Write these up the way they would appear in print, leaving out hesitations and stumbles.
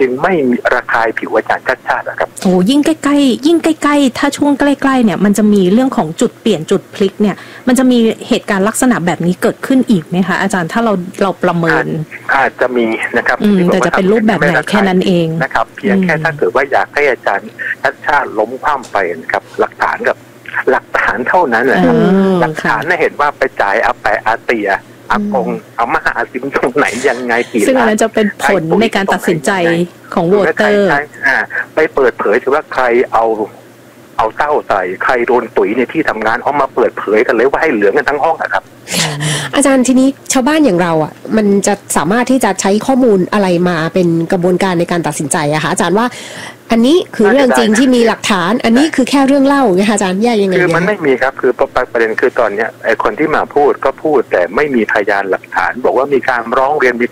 จึงไม่ระคายผิวอาจารย์ชาติชาตินะครับโอ้ยิ่งใกล้ๆถ้าช่วงใกล้ๆเนี่ยมันจะมีเรื่องของจุดเปลี่ยนจุดพลิกเนี่ยมันจะมีเหตุการณ์ลักษณะแบบนี้เกิดขึ้นอีกไหมคะอาจารย์ถ้าเราประเมินอาจจะมีนะครับแต่จะเป็นรูปแบบไหนแค่นั้นเองนะครับเพียงแค่ถ้าเกิดว่าอยากให้อาจารย์ชาติชาติล้มคว่ำไปนะครับหลักฐานเท่านั้นนะครับหลักฐานน่ะเห็นว่าไปจ่ายอาแปะอาเตียอากงอาม่าอาซิมตรงไหนยังไงกี่ล้านซึ่งอันนั้นจะเป็นผลในการตัดสินใจของโหวตเตอร์ไปเปิดเผยถือว่าใครเอาเต้าใส่ใครโดนตุ๋ยในที่ทำงานเอามาเปิดเผยกันเลยว่าให้เหลืองกันทั้งห้องนะครับอาจารย์ทีนี้ชาวบ้านอย่างเราอ่ะมันจะสามารถที่จะใช้ข้อมูลอะไรมาเป็นกระบวนการในการตัดสินใจอะคะอาจารย์ว่าอันนี้คือเรื่องจริงที่มีหลักฐานอันนี้คือแค่เรื่องเล่าไงคะอาจารย์แยกยังไงคือมันไม่มีครับคือประเด็นคือตอนเนี้ยไอ้คนที่มาพูดก็พูดแต่ไม่มีพยานหลักฐานบอกว่ามีการร้องเรียน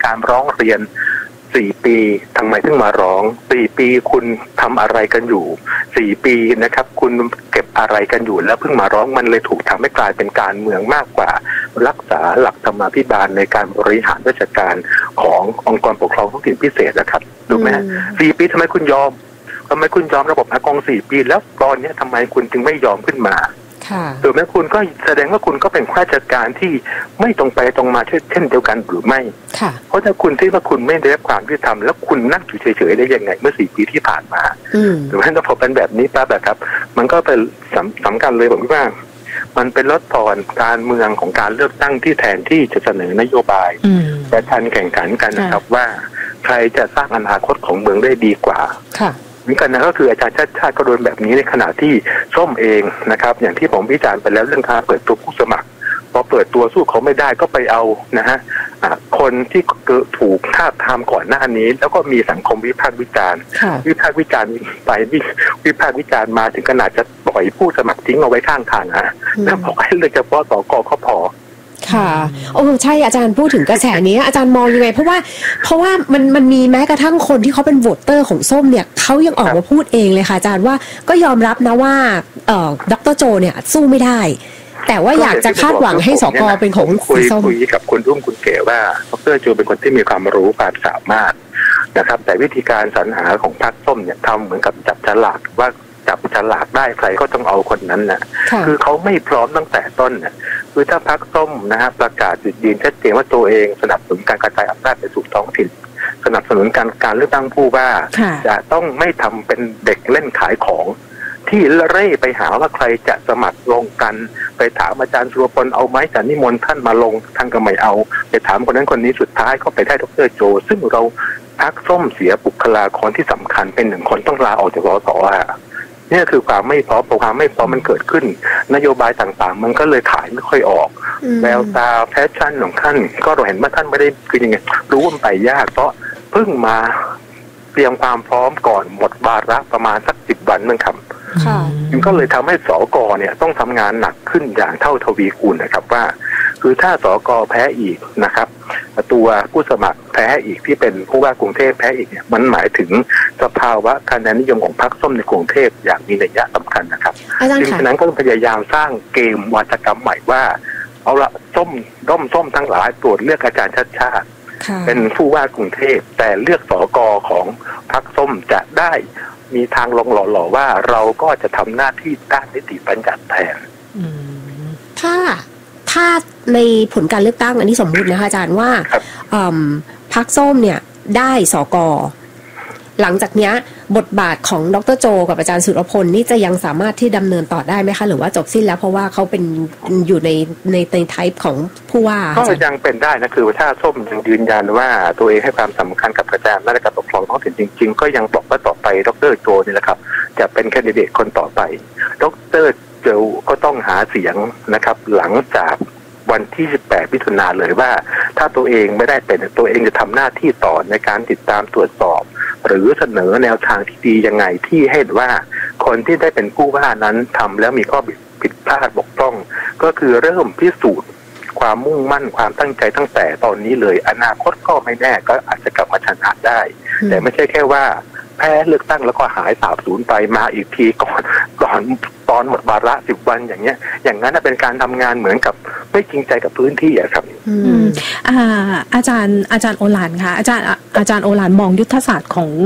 4 ปีทำไมถึงมาร้อง4 ปีคุณทำอะไรกันอยู่4 ปีนะครับคุณเก็บอะไรกันอยู่แล้วเพิ่งมาร้องมันเลยถูกทำให้กลายเป็นการเมืองมากกว่ารักษาหลักธรรมาภิบาลในการบริหารราชการขององค์กรปกครองท้องถิ่นพิเศษนะครับถูกไหม4 ปีทำไมคุณยอมระบบอากง4 ปีแล้วตอนนี้ทำไมคุณจึงไม่ยอมขึ้นมาถูกไหมคุณก็แสดงว่าคุณก็เป็นข้าราชการที่ไม่ตรงไปตรงมาเช่นเดียวกันหรือไม่เพราะถ้าคุณที่ว่าคุณไม่ได้รับความยุติธรรมแล้วคุณนั่งอยู่เฉยๆได้ยังไงเมื่อ4 ปีที่ผ่านมาหรือว่าถ้าพอเป็นแบบนี้ปั๊บแบบครับมันก็เป็นสำคัญเลยผมว่ามันเป็นลดทอนการเมืองของการเลือกตั้งที่แทนที่จะเสนอนโยบายประชันแข่งขันกันนะครับว่าใครจะสร้างอนาคตของเมืองได้ดีกว่าเหมือนกันนะก็คืออาจารย์ชาติชาติก็โดนแบบนี้ในขณะที่ส้มเองนะครับอย่างที่ผมวิจารณ์ไปแล้วเรื่องการเปิดตัวผู้สมัครพอเปิดตัวสู้เขาไม่ได้ก็ไปเอานะฮะคนที่ถูกท้าทามก่อนหน้านี้แล้วก็มีสังคมวิพากษ์วิจารณ์ไปวิพากษ์วิจารณ์มาถึงขนาดจะปล่อยผู้สมัครทิ้งเอาไว้ข้างทางแล้วบอกให้เลยเฉพาะสกก็พอค่ะโอ้ใช่อาจารย์พูดถึงกระแสนี้อาจารย์มองยังไงเพราะว่ามันมีแม้กระทั่งคนที่เขาเป็นโหวตเตอร์ของส้มเนี่ยเขายังออกมาพูดเองเลยค่ะอาจารย์ว่าก็ยอมรับนะว่าดร.โจเนี่ยสู้ไม่ได้แต่ว่าอยากจะคาดหวังให้สก.เป็นของสีส้มคุยกับคุณคุณเก๋ว่าดร.โจเป็นคนที่มีความรู้ความสามารถนะครับแต่วิธีการสรรหาของพรรคส้มเนี่ยทำเหมือนกับจับฉลากว่าจับฉลากได้ใครก็ต้องเอาคนนั้นนะคือเขาไม่พร้อมตั้งแต่ต้นนะคือถ้าพรรคส้มนะฮะประกาศจุดยืนชัดเจนว่าตัวเองสนับสนุนการกระจายอำนาจไปสู่ท้องถิ่นสนับสนุนการเลือกตั้งผู้ว่าจะต้องไม่ทำเป็นเด็กเล่นขายของที่เร่ไปหาว่าใครจะสมัครลงกันไปถามอาจารย์สุรพลเอาไหมอาจารย์นิมนต์ท่านมาลงท่านก็ไม่เอาไปถามคนนั้นคนนี้สุดท้ายก็ไปได้ดร.โจซึ่งเราพรรคส้มเสียบุคลากรที่สำคัญเป็น1 คนต้องลาออกจากสสนี่คือความไม่พร้อมมันเกิดขึ้นนโยบายต่างๆมันก็เลยขายไม่ค่อยออกแววตาแพชชั่นของท่านก็เราเห็นว่าท่านไม่ได้คือยังไงรู้ว่ามันไปยากเพราะเพิ่งมาเตรียมความพร้อมก่อนหมดวาระประมาณสัก10 วันนึงครับมันก็เลยทำให้สก.เนี่ยต้องทำงานหนักขึ้นอย่างเท่าทวีคูณนะครับว่าคือถ้าสก.แพ้อีกนะครับตัวผู้สมัครแพ้อีกที่เป็นผู้ว่ากรุงเทพแพ้อีกเนี่ยมันหมายถึงสภาวะคะแนนนิยมของพรรคส้มในกรุงเทพอย่างมีนัยสำคัญนะครับดังนั้นก็ต้องพยายามสร้างเกมวาทกรรมใหม่ว่าเอาละส้มทั้งหลายโปรดเลือกอาจารย์ชาติชาติเป็นผู้ว่ากรุงเทพแต่เลือกสก.ของพรรคส้มจะได้มีทางลงหล่อว่าเราก็จะทำหน้าที่ด้านนิติบัญญัติแทนถ้าในผลการเลือกตั้งอันนี้สมมุตินะคะอาจารย์ว่าพรรคส้มเนี่ยได้สก.หลังจากนี้บทบาทของดร.โจกับอาจารย์สุรพลนี่จะยังสามารถที่ดำเนินต่อได้ไหมคะหรือว่าจบสิ้นแล้วเพราะว่าเขาเป็นอยู่ในไทป์ของผู้ว่าก็ยังเป็นได้นะคือถ้าส้มยังยืนยันว่าตัวเองให้ความสำคัญกับกระจายอำนาจการปกครองท้องถิ่นจริงๆก็ยังบอกว่าต่อไปดร.โจนี่แหละครับจะเป็นแคนดิเดตคนต่อไปดร.โจก็ต้องหาเสียงนะครับหลังจากวันที่18 มิถุนายนเลยว่าถ้าตัวเองไม่ได้เป็นตัวเองจะทำหน้าที่ต่อในการติดตามตรวจสอบหรือเสนอแนวทางที่ดียังไงที่ให้ว่าคนที่ได้เป็นผู้ว่านั้นทำแล้วมีข้อผิดพลาดบกพร่องก็คือเริ่มพิสูจน์ความมุ่งมั่นความตั้งใจตั้งแต่ตอนนี้เลยอนาคตก็ไม่แน่ก็อาจจะกลับมาชนะได้แต่ไม่ใช่แค่ว่าแพ้เลือกตั้งแล้วก็หายสาบสูญไปมาอีกทีก่อนตอนหมดวาระ10 วันอย่างเงี้ยอย่างนั้นเป็นการทำงานเหมือนกับไม่จริงใจกับพื้นที่ครับอาจารย์โอฬารค่ะอาจารย์โอฬารมองยุทธศาสตร์ของ